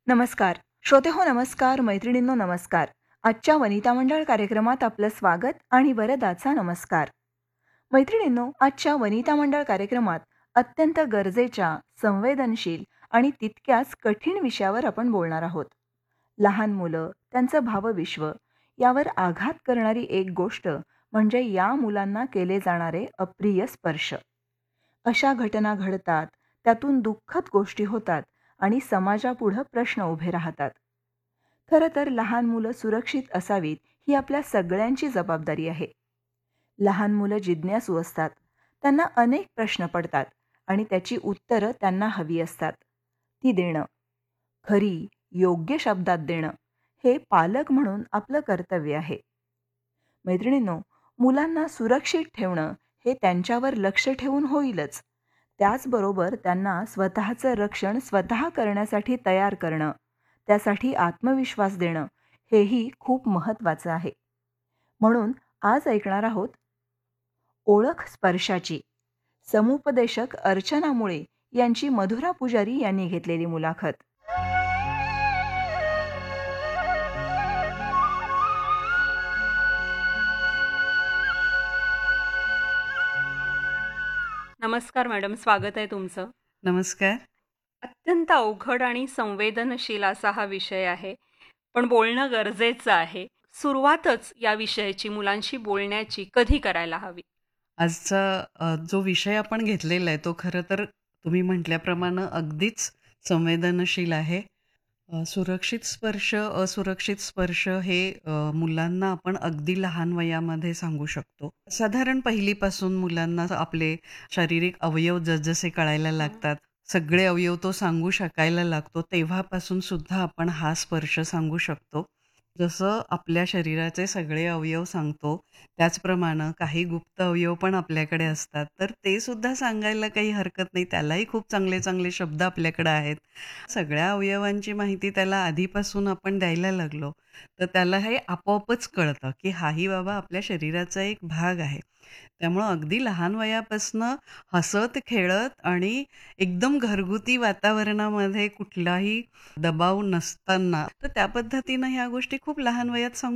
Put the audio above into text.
नमस्कार. श्रोते हो नमस्कार, मैत्रिणींनो नमस्कार. आजच्या वनिता मंडळ कार्यक्रमात आपलं स्वागत आणि वरदाचा नमस्कार. मैत्रिणींनो, आजच्या वनिता मंडळ कार्यक्रमात अत्यंत गरजेच्या, संवेदनशील आणि तितक्याच कठीण विषयावर आपण बोलणार आहोत. लहान मुलं, त्यांचं भावविश्व यावर आघात करणारी एक गोष्ट म्हणजे या मुलांना केले जाणारे अप्रिय स्पर्श. अशा घटना घडतात, त्यातून दुःखद गोष्टी होतात आणि समाजापुढं प्रश्न उभे राहतात. खरं तर लहान मुलं सुरक्षित असावीत ही आपल्या सगळ्यांची जबाबदारी आहे. लहान मुलं जिज्ञासू असतात. त्यांना अनेक प्रश्न पडतात आणि त्याची उत्तरं त्यांना हवी असतात. ती देणं, खरी, योग्य शब्दात देणं, हे पालक म्हणून आपलं कर्तव्य आहे. मैत्रिणींनो, मुलांना सुरक्षित ठेवणं हे त्यांच्यावर लक्ष ठेवून होईलच. त्याचबरोबर त्यांना स्वतःचं रक्षण स्वतः करण्यासाठी तयार करणं, त्यासाठी आत्मविश्वास देणं, हेही खूप महत्त्वाचं आहे. म्हणून आज ऐकणार आहोत ओळख स्पर्शाची. समुपदेशक अर्चना मुळे यांची मधुरा पुजारी यांनी घेतलेली मुलाखत. नमस्कार मॅडम, स्वागत आहे तुमचं. नमस्कार. अत्यंत अवघड आणि संवेदनशील असा हा विषय आहे, पण बोलणं गरजेचं आहे. सुरुवातच या विषयाची, मुलांशी बोलण्याची कधी करायला हवी? आजचा जो विषय आपण घेतलेला आहे तो खरं तर तुम्ही म्हटल्याप्रमाणे अगदीच संवेदनशील आहे. सुरक्षित स्पर्श, असुरक्षित स्पर्श हे मुलांना आपण अगदी लहान वयामध्ये सांगू शकतो. साधारण पहिलीपासून मुलांना आपले शारीरिक अवयव जसजसे कळायला लागतात, सगळे अवयव तो सांगू शकायला लागतो, तेव्हापासून सुद्धा आपण हा स्पर्श सांगू शकतो. जसं आपल्या शरीराचे सगळे अवयव सांगतो, त्याचप्रमाणे काही गुप्त अवयव पण आपल्याकडे असतात. तर ते सुद्धा सांगायला काही हरकत नाही. त्यालाही खूप चांगले चांगले शब्द आपल्याकडे आहेत. सगळ्या अवयवांची माहिती त्याला आधीपासून आपण द्यायला लागलो, तर त्याला हे आपोआपच कळतं, की हाही बाबा आपल्या शरीराचा एक भाग आहे. त्यामुळं अगदी लहान वयापासनं हसत, खेळत आणि एकदम घरगुती वातावरणामध्ये कुठलाही दबाव नसताना, तर त्या पद्धतीनं ह्या गोष्टी खूप लहान वयात सांगू